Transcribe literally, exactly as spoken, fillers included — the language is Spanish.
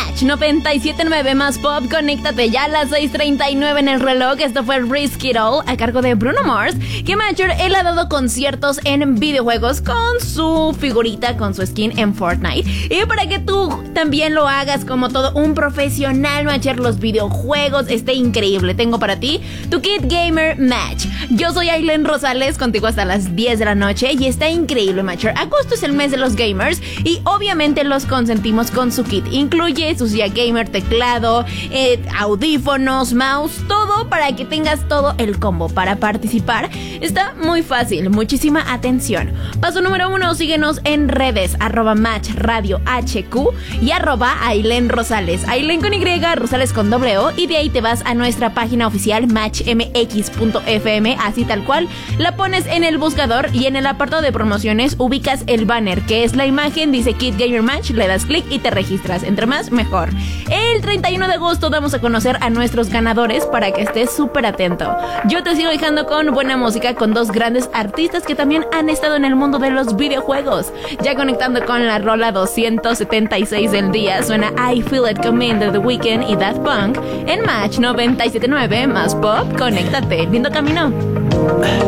Match noventa y siete punto nueve más Pop, conéctate ya a las seis treinta y nueve en el reloj. Esto fue Risk It All a cargo de Bruno Mars, que Matcher, él ha dado conciertos en videojuegos con su figurita, con su skin en Fortnite. Y para que tú también lo hagas como todo un profesional, Matcher, los videojuegos, esté increíble, tengo para ti tu Kit Gamer Match. Yo soy Aileen Rosales, contigo hasta las diez de la noche, y está increíble, Matcher. Agosto es el mes de los gamers y obviamente los consentimos con su kit. Incluye su silla gamer, teclado, eh, audífonos, mouse, todo para que tengas todo el combo. Para participar está muy fácil, muchísima atención. Paso número uno, síguenos en redes, arroba Match Radio H Q y arroba Aileen Rosales, Aileen con Y, Rosales con doble O, y de ahí te vas a nuestra página oficial match m x punto f m, así tal cual, la pones en el buscador y en el apartado de promociones ubicas el banner, que es la imagen, dice Kit Gamer Match, le das clic y te registras, entre más mejor. El treinta y uno de agosto damos a conocer a nuestros ganadores para que estés súper atento. Yo te sigo dejando con buena música, con dos grandes artistas que también han estado en el mundo de los videojuegos. Ya conectando con la rola doscientos setenta y seis del día, suena I Feel It Coming de The Weeknd y Daft Punk en Match noventa y siete punto nueve más Pop, conéctate, lindo camino.